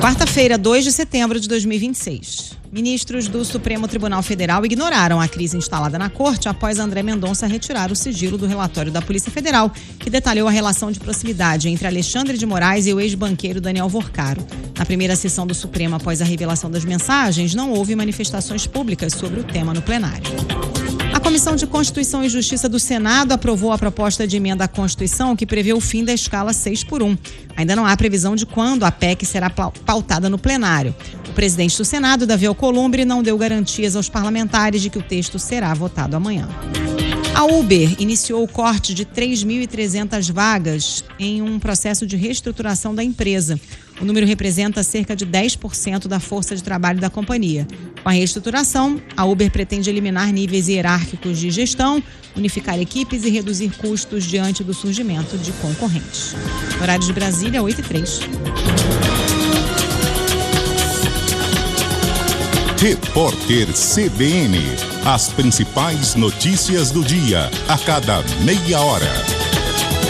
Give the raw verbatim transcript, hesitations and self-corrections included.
Quarta-feira, dois de setembro de dois mil e vinte e seis. Ministros do Supremo Tribunal Federal ignoraram a crise instalada na corte após André Mendonça retirar o sigilo do relatório da Polícia Federal, que detalhou a relação de proximidade entre Alexandre de Moraes e o ex-banqueiro Daniel Vorcaro. Na primeira sessão do Supremo, após a revelação das mensagens, não houve manifestações públicas sobre o tema no plenário. A Comissão de Constituição e Justiça do Senado aprovou a proposta de emenda à Constituição que prevê o fim da escala seis por um. Ainda não há previsão de quando a P E C será pautada no plenário. O presidente do Senado, Davi Alcolumbre, não deu garantias aos parlamentares de que o texto será votado amanhã. A Uber iniciou o corte de três mil e trezentas vagas em um processo de reestruturação da empresa. O número representa cerca de dez por cento da força de trabalho da companhia. Com a reestruturação, a Uber pretende eliminar níveis hierárquicos de gestão, unificar equipes e reduzir custos diante do surgimento de concorrentes. Horário de Brasília, oito e três. Repórter C B N. As principais notícias do dia, a cada meia hora.